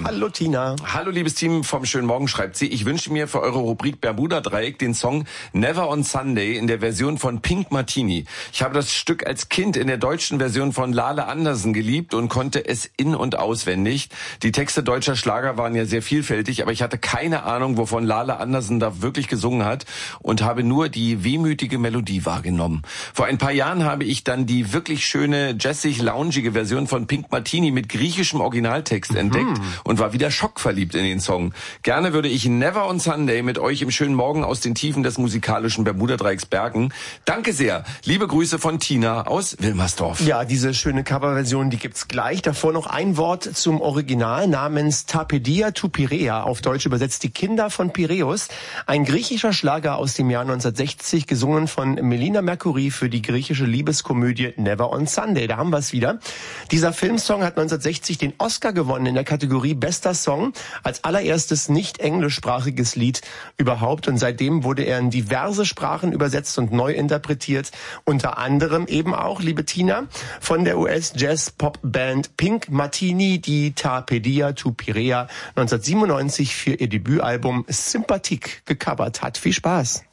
Hallo Tina. Hallo liebes Team vom Schönen Morgen, schreibt sie. Ich wünsche mir für eure Rubrik Bermuda-Dreieck den Song Never on Sunday in der Version von Pink Martini. Ich habe das Stück als Kind in der deutschen Version von Lale Andersen geliebt und konnte es in- und auswendig. Die Texte deutscher Schlager waren ja sehr vielfältig, aber ich hatte keine Ahnung, wovon Lale Andersen da wirklich gesungen hat und habe nur die wehmütige Melodie wahrgenommen. Vor ein paar Jahren habe ich dann die wirklich schöne, jazzig-loungige Version von Pink Martini mit griechischem Originaltext entdeckt und war wieder schockverliebt in den Song. Gerne würde ich Never on Sunday mit euch im schönen Morgen aus den Tiefen des musikalischen Bermuda-Dreiecks bergen. Danke sehr. Liebe Grüße von Tina aus Wilmersdorf. Ja, diese schöne Coverversion, die gibt's gleich. Davor noch ein Wort zum Original namens Tapedia tu Pirea, auf Deutsch übersetzt die Kinder von Piräus. Ein griechischer Schlager aus dem Jahr 1960, gesungen von Melina Mercouri für die griechische Liebeskomödie Never on Sunday. Da haben wir es wieder. Dieser Filmsong hat 1960 den Oscar gewonnen in der Kategorie Bester Song, als allererstes nicht englischsprachiges Lied überhaupt. Und seitdem wurde er in diverse Sprachen übersetzt und neu interpretiert. Unter anderem eben auch, liebe Tina, von der US-Jazz-Pop-Band Pink Martini, die Tapedia tu Pirea 1997 für ihr Debütalbum Sympathique gecovert hat. Viel Spaß.